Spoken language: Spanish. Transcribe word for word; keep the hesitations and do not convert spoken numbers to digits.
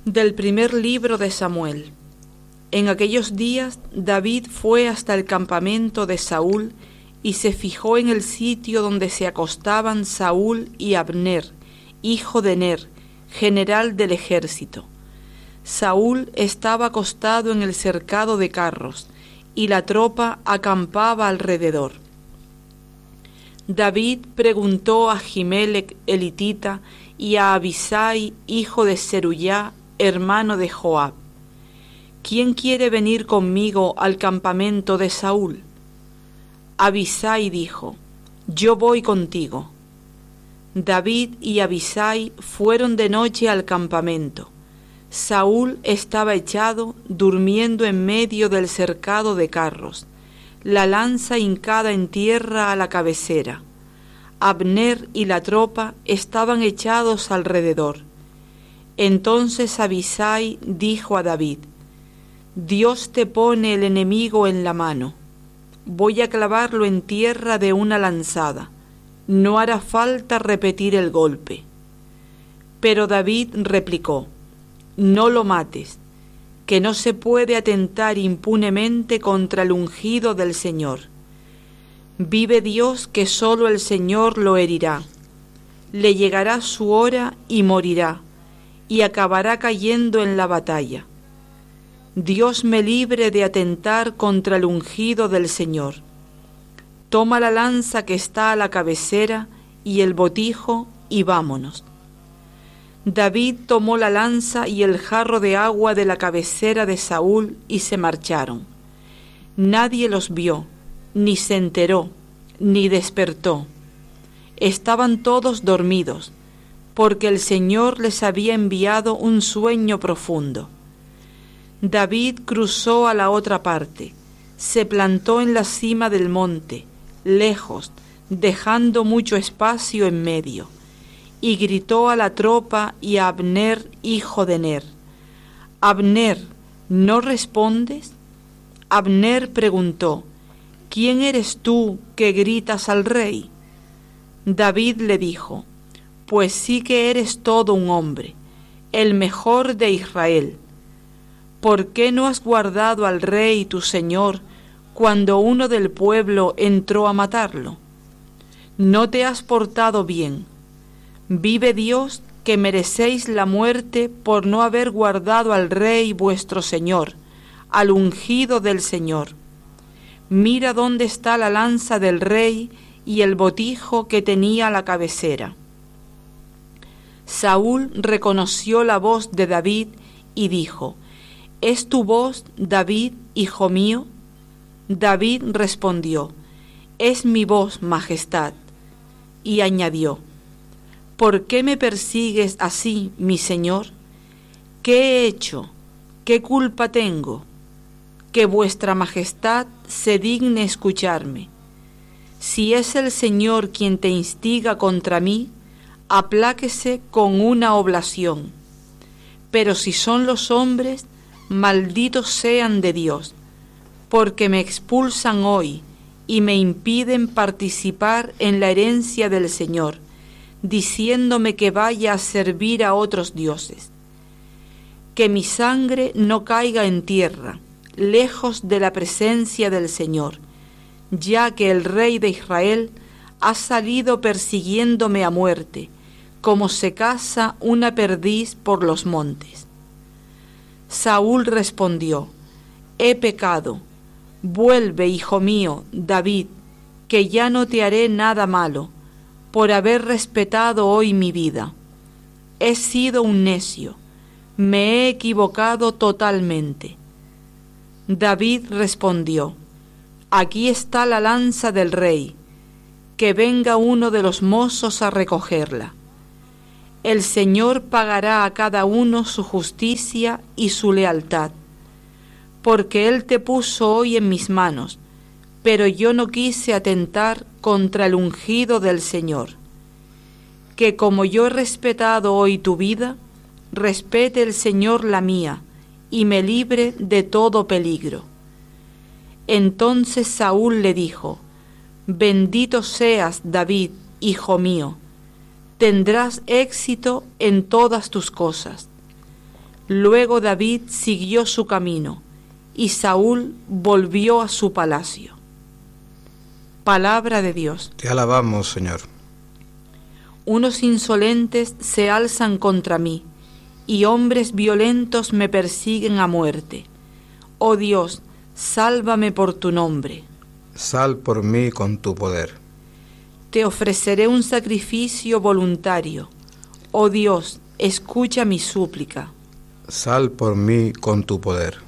Del primer libro de Samuel. En aquellos días David fue hasta el campamento de Saúl y se fijó en el sitio donde se acostaban Saúl y Abner, hijo de Ner, general del ejército. Saúl estaba acostado en el cercado de carros, y la tropa acampaba alrededor. David preguntó a Ahimelech elitita y a Abisai, hijo de Zerullá, hermano de Joab: ¿Quién quiere venir conmigo al campamento de Saúl? Abisai dijo: Yo voy contigo. David y Abisai fueron de noche al campamento. Saúl estaba echado, durmiendo en medio del cercado de carros, la lanza hincada en tierra a la cabecera. Abner y la tropa estaban echados alrededor. Entonces Abisai dijo a David: Dios te pone el enemigo en la mano. Voy a clavarlo en tierra de una lanzada. No hará falta repetir el golpe. Pero David replicó: No lo mates, que no se puede atentar impunemente contra el ungido del Señor. Vive Dios que sólo el Señor lo herirá. Le llegará su hora y morirá, y acabará cayendo en la batalla. Dios me libre de atentar contra el ungido del Señor. Toma la lanza que está a la cabecera y el botijo, y vámonos. David tomó la lanza y el jarro de agua de la cabecera de Saúl y se marcharon. Nadie los vio, ni se enteró, ni despertó. Estaban todos dormidos, porque el Señor les había enviado un sueño profundo. David cruzó a la otra parte, se plantó en la cima del monte, lejos, dejando mucho espacio en medio, y gritó a la tropa y a Abner, hijo de Ner: Abner, ¿no respondes? Abner preguntó: ¿Quién eres tú que gritas al rey? David le dijo: Pues sí que eres todo un hombre, el mejor de Israel. ¿Por qué no has guardado al rey tu señor cuando uno del pueblo entró a matarlo? No te has portado bien. Vive Dios que merecéis la muerte por no haber guardado al rey vuestro señor, al ungido del Señor. Mira dónde está la lanza del rey y el botijo que tenía a la cabecera. Saúl reconoció la voz de David y dijo: ¿Es tu voz, David, hijo mío? David respondió: Es mi voz, majestad. Y añadió: ¿Por qué me persigues así, mi señor? ¿Qué he hecho? ¿Qué culpa tengo? Que vuestra majestad se digne escucharme. Si es el Señor quien te instiga contra mí, apláquese con una oblación. Pero si son los hombres, malditos sean de Dios, porque me expulsan hoy y me impiden participar en la herencia del Señor, diciéndome que vaya a servir a otros dioses. Que mi sangre no caiga en tierra, lejos de la presencia del Señor, ya que el Rey de Israel ha salido persiguiéndome a muerte, como se caza una perdiz por los montes. Saúl respondió: He pecado. Vuelve, hijo mío, David, que ya no te haré nada malo, por haber respetado hoy mi vida. He sido un necio, me he equivocado totalmente. David respondió: Aquí está la lanza del rey, que venga uno de los mozos a recogerla. El Señor pagará a cada uno su justicia y su lealtad, porque Él te puso hoy en mis manos, pero yo no quise atentar contra el ungido del Señor. Que como yo he respetado hoy tu vida, respete el Señor la mía, y me libre de todo peligro. Entonces Saúl le dijo: Bendito seas, David, hijo mío, tendrás éxito en todas tus cosas. Luego David siguió su camino, y Saúl volvió a su palacio. Palabra de Dios. Te alabamos, Señor. Unos insolentes se alzan contra mí, y hombres violentos me persiguen a muerte. Oh Dios, sálvame por tu nombre. Sal por mí con tu poder. Te ofreceré un sacrificio voluntario. Oh Dios, escucha mi súplica. Sal por mí con tu poder.